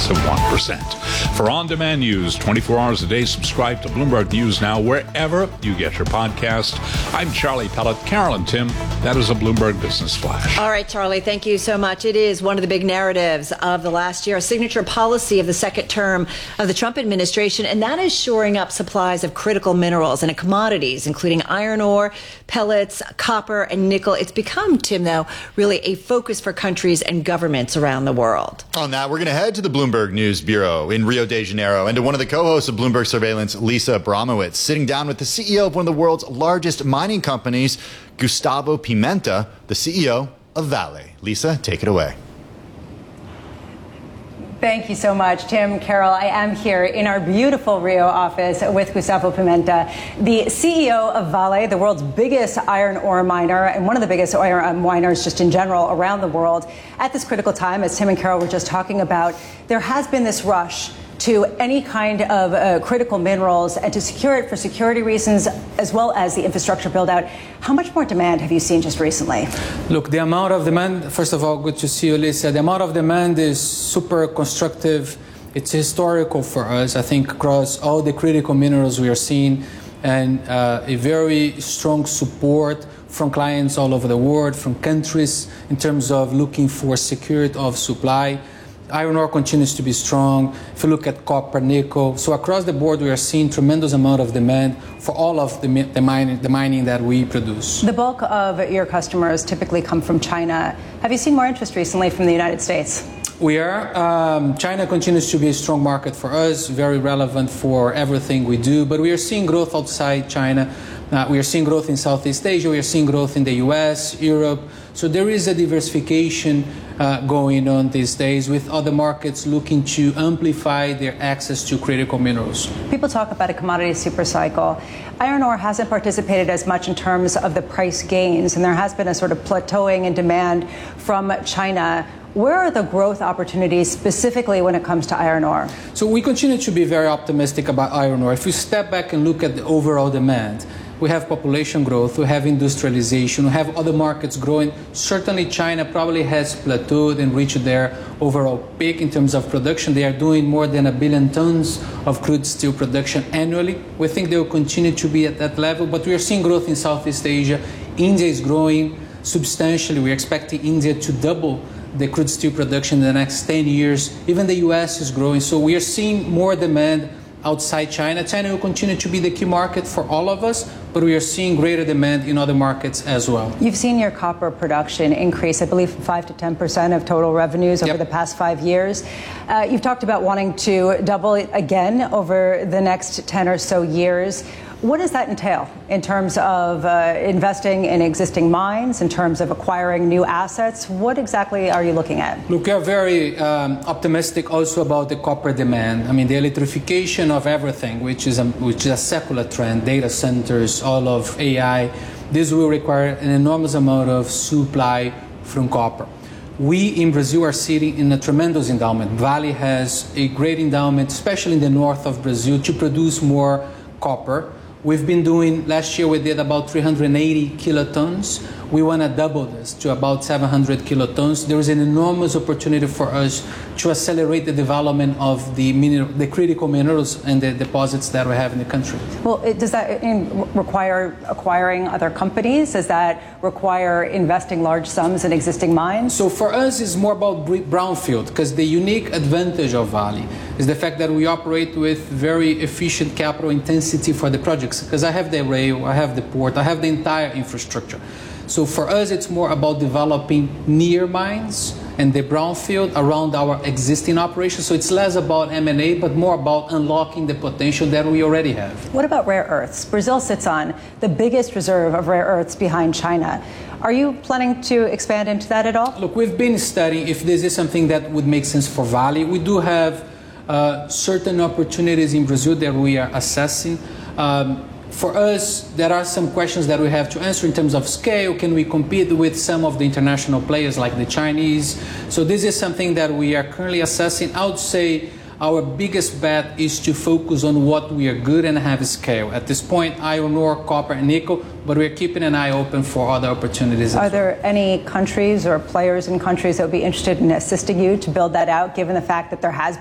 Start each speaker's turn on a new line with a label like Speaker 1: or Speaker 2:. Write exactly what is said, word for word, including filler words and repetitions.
Speaker 1: tenths of one percent. For on-demand news, twenty-four hours a day, subscribe to Bloomberg News Now wherever you get your podcast. I'm Charlie Pellet. Carolyn Tim, that is a Bloomberg Business Flash.
Speaker 2: All right, Charlie, thank you so much. It is one of the big narratives of the last year, a signature policy of the second term of the Trump administration, and that is shoring up supplies of critical minerals and commodities, including iron ore, pellets, copper, and nickel. It's become, Tim, though, really a focus for countries and governments around the world.
Speaker 3: On that, we're going to head to the Bloomberg News Bureau in Rio de Janeiro and to one of the co-hosts of Bloomberg Surveillance, Lisa Abramowicz, sitting down with the C E O of one of the world's largest mining companies, Gustavo Pimenta, the C E O of Vale. Lisa, take it away.
Speaker 4: Thank you so much, Tim, Carol. I am here in our beautiful Rio office with Gustavo Pimenta, the C E O of Vale, the world's biggest iron ore miner and one of the biggest iron miners just in general around the world. At this critical time, as Tim and Carol were just talking about, there has been this rush to any kind of uh, critical minerals and to secure it for security reasons as well as the infrastructure build out. How much more demand have you seen just recently?
Speaker 5: Look, the amount of demand, first of all, good to see you, Lisa. The amount of demand is super constructive. It's historical for us, I think, across all the critical minerals we are seeing, and uh, a very strong support from clients all over the world, from countries in terms of looking for security of supply. Iron ore continues to be strong. If you look at copper, nickel, so across the board we are seeing tremendous amount of demand for all of the, the, mining, the mining that we produce.
Speaker 4: The bulk of your customers typically come from China. Have you seen more interest recently from the United States?
Speaker 5: We are. Um, China continues to be a strong market for us, very relevant for everything we do, but we are seeing growth outside China. Uh, we are seeing growth in Southeast Asia, we are seeing growth in the U S, Europe. So there is a diversification uh, going on these days with other markets looking to amplify their access to critical minerals.
Speaker 4: People talk about a commodity super cycle. Iron ore hasn't participated as much in terms of the price gains, and there has been a sort of plateauing in demand from China. Where are the growth opportunities specifically when it comes to iron ore?
Speaker 5: So we continue to be very optimistic about iron ore. If we step back and look at the overall demand, we have population growth, we have industrialization, we have other markets growing. Certainly China probably has plateaued and reached their overall peak in terms of production. They are doing more than a billion tons of crude steel production annually. We think they will continue to be at that level, but we are seeing growth in Southeast Asia. India is growing substantially. We're expecting India to double the crude steel production in the next ten years. Even the U S is growing. So we are seeing more demand outside China. China will continue to be the key market for all of us, but we are seeing greater demand in other markets as well.
Speaker 4: You've seen your copper production increase, I believe, from five to ten percent of total revenues over
Speaker 5: Yep.
Speaker 4: the past five years. Uh, you've talked about wanting to double it again over the next ten or so years. What does that entail in terms of uh, investing in existing mines, in terms of acquiring new assets? What exactly are you looking at?
Speaker 5: Look, we are very um, optimistic also about the copper demand. I mean, the electrification of everything, which is a, which is a secular trend, data centers, all of A I, this will require an enormous amount of supply from copper. We in Brazil are sitting in a tremendous endowment. Vale has a great endowment, especially in the north of Brazil, to produce more copper. We've been doing, last year we did about three hundred eighty kilotons. We want to double this to about seven hundred kilotons. There is an enormous opportunity for us to accelerate the development of the, mineral, the critical minerals and the deposits that we have in the country.
Speaker 4: Well, it, does that in, require acquiring other companies? Does that require investing large sums in existing mines?
Speaker 5: So for us, it's more about brownfield, because the unique advantage of Vale is the fact that we operate with very efficient capital intensity for the projects, because I have the rail, I have the port, I have the entire infrastructure. So for us, it's more about developing near mines and the brownfield around our existing operations. So it's less about M and A, but more about unlocking the potential that we already have.
Speaker 4: What about rare earths? Brazil sits on the biggest reserve of rare earths behind China. Are you planning to expand into that at all?
Speaker 5: Look, we've been studying if this is something that would make sense for Vale. We do have uh, certain opportunities in Brazil that we are assessing. Um, For us, there are some questions that we have to answer in terms of scale. Can we compete with some of the international players like the Chinese? So this is something that we are currently assessing. I would say our biggest bet is to focus on what we are good and have scale. At this point, iron ore, copper, and nickel, but we're keeping an eye open for other opportunities.
Speaker 4: Are there any countries or players in countries that would be interested in assisting you to build that out, given the fact that there has